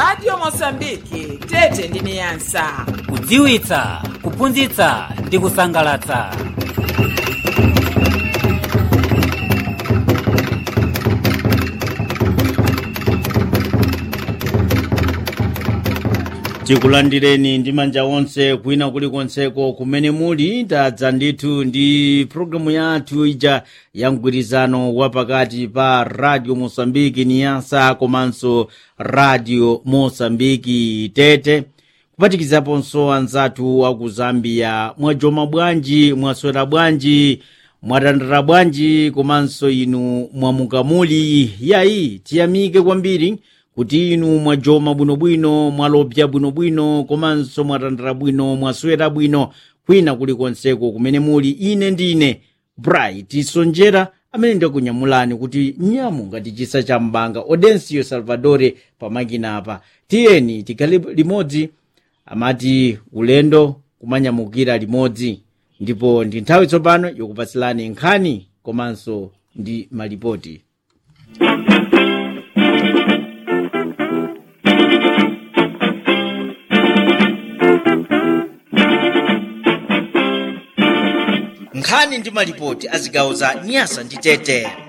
Radio Mosambiki tete ndi Niyasa. Kudziwitsa, kuphunzitsa ndi kusangalatsa. Tikulandireni ndi manja onse kwina kulikonseko kumene muli. Tadza ndithu ndi programu yathu ija ya mgwirizano wapakati pa Radio Mosambiki Niyasa komanso Radio Mosambiki Tete, kupatikizaponso anzathu aku Zambia. Mwajoma bwanji, mwaswera bwanji, mwatandara bwanji, komanso inu mwamukamuli. Yayi tiyamike kwambiri kuti inu mwajoma bwinobwino, mwalobya bwinobwino, komanso mwatandara bwino, mwaswera bwino kwina kulikonseko kumene muli. Ine ndine Bright Sonjera amene ndakunyamulani kuti nyamu ngati chisa cha mbanga. Odencio Salvadore pamakina apa. Tiyeni tikhale limodzi, amati ulendo kumanyamukira limodzi. Ndipo ndi nthawi tsopano yokupasilani nkhani komanso ndi malipoti. Nkhani ndi malipoti azigawo za Niyasa ndi Tete.